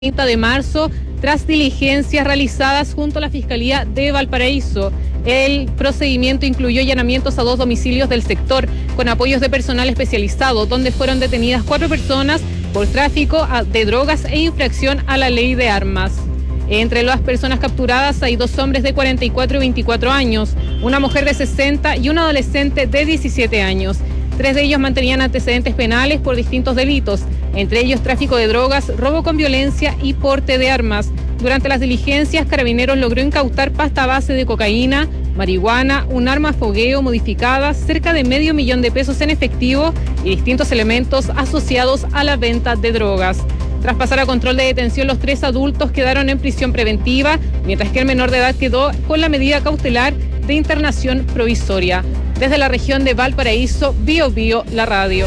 30 de marzo, tras diligencias realizadas junto a la Fiscalía de Valparaíso. El procedimiento incluyó allanamientos a 2 domicilios del sector, con apoyos de personal especializado, donde fueron detenidas 4 personas por tráfico de drogas e infracción a la ley de armas. Entre las personas capturadas hay 2 hombres de 44 y 24 años, una mujer de 60 y un adolescente de 17 años. 3 de ellos mantenían antecedentes penales por distintos delitos, entre ellos tráfico de drogas, robo con violencia y porte de armas. Durante las diligencias, Carabineros logró incautar pasta base de cocaína, marihuana, un arma fogueo modificada, cerca de $500,000 en efectivo y distintos elementos asociados a la venta de drogas. Tras pasar a control de detención, los 3 adultos quedaron en prisión preventiva, mientras que el menor de edad quedó con la medida cautelar de internación provisoria. Desde la región de Valparaíso, BioBio, la radio.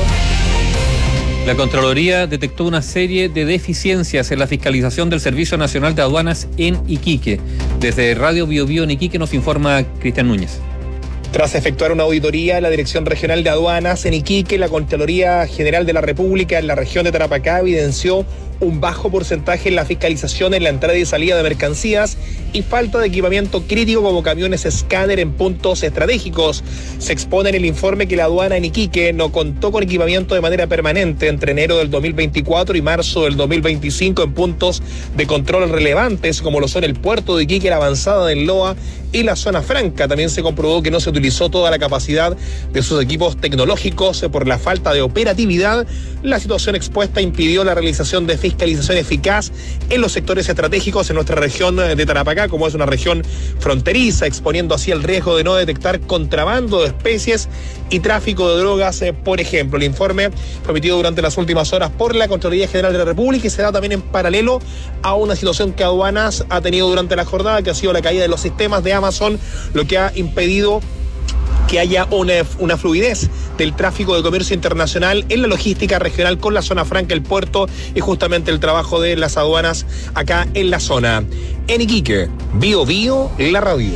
La Contraloría detectó una serie de deficiencias en la fiscalización del Servicio Nacional de Aduanas en Iquique. Desde Radio BioBio en Iquique nos informa Cristian Núñez. Tras efectuar una auditoría en la Dirección Regional de Aduanas en Iquique, la Contraloría General de la República en la región de Tarapacá evidenció un bajo porcentaje en la fiscalización en la entrada y salida de mercancías y falta de equipamiento crítico como camiones escáner en puntos estratégicos. Se expone en el informe que la aduana en Iquique no contó con equipamiento de manera permanente entre enero del 2024 y marzo del 2025 en puntos de control relevantes como lo son el puerto de Iquique, la avanzada del Loa y la zona franca. También se comprobó que no se utilizó toda la capacidad de sus equipos tecnológicos por la falta de operatividad. La situación expuesta impidió la realización de fiscalización eficaz en los sectores estratégicos en nuestra región de Tarapacá, como es una región fronteriza, exponiendo así el riesgo de no detectar contrabando de especies y tráfico de drogas, por ejemplo. El informe fue emitido durante las últimas horas por la Contraloría General de la República y se da también en paralelo a una situación que Aduanas ha tenido durante la jornada, que ha sido la caída de los sistemas de Amazon, lo que ha impedido que haya una fluidez del tráfico de comercio internacional en la logística regional con la zona franca, el puerto y justamente el trabajo de las aduanas acá en la zona. En Iquique, BioBio, la radio.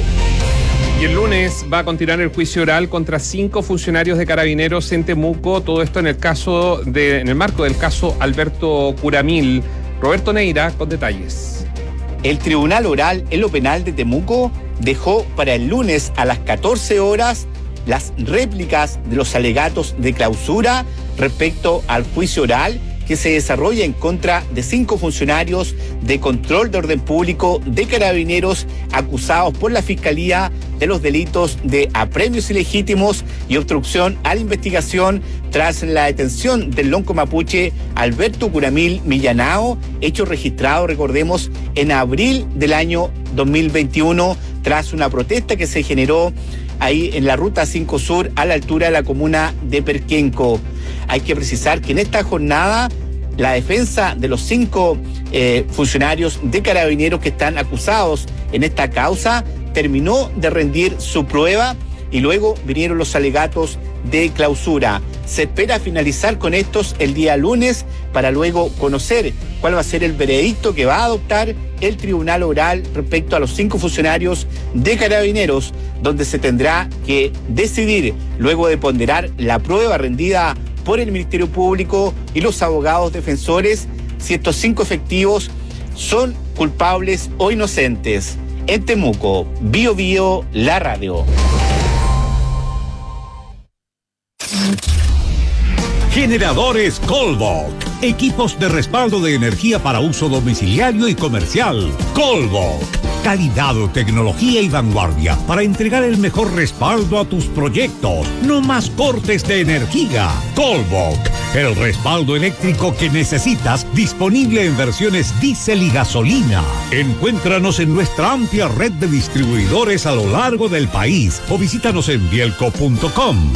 Y el lunes va a continuar el juicio oral contra 5 funcionarios de Carabineros en Temuco, todo esto en el marco del caso Alberto Curamil. Roberto Neira con detalles. El Tribunal Oral en lo Penal de Temuco dejó para el lunes a las 14 horas las réplicas de los alegatos de clausura respecto al juicio oral que se desarrolla en contra de 5 funcionarios de control de orden público de Carabineros acusados por la Fiscalía de los delitos de apremios ilegítimos y obstrucción a la investigación tras la detención del lonco mapuche Alberto Curamil Millanao, hecho registrado, recordemos, en abril del año 2021 tras una protesta que se generó ahí en la Ruta 5 Sur a la altura de la comuna de Perquenco. Hay que precisar que en esta jornada la defensa de los 5 funcionarios de Carabineros que están acusados en esta causa terminó de rendir su prueba y luego vinieron los alegatos de clausura. Se espera finalizar con estos el día lunes para luego conocer cuál va a ser el veredicto que va a adoptar el Tribunal Oral respecto a los 5 funcionarios de Carabineros, donde se tendrá que decidir, luego de ponderar la prueba rendida por el Ministerio Público y los abogados defensores, si estos 5 efectivos son culpables o inocentes. En Temuco, BioBio, la radio. Generadores Colbok. Equipos de respaldo de energía para uso domiciliario y comercial. Colbok. Calidad, tecnología y vanguardia para entregar el mejor respaldo a tus proyectos. No más cortes de energía. Colbok. El respaldo eléctrico que necesitas, disponible en versiones diésel y gasolina. Encuéntranos en nuestra amplia red de distribuidores a lo largo del país o visítanos en bielco.com.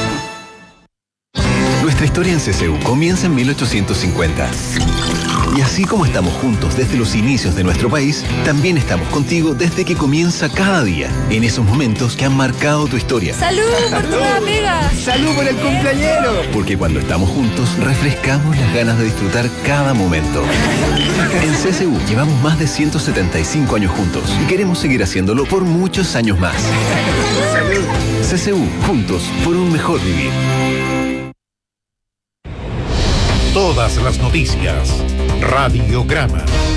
Nuestra historia en CCU comienza en 1850. Y así como estamos juntos desde los inicios de nuestro país, también estamos contigo desde que comienza cada día, en esos momentos que han marcado tu historia. ¡Salud por tu nueva pega! ¡Salud por el cumpleañero! Porque cuando estamos juntos, refrescamos las ganas de disfrutar cada momento. En CCU llevamos más de 175 años juntos y queremos seguir haciéndolo por muchos años más. ¡Salud! CCU, juntos por un mejor vivir. Todas las noticias. Radiograma.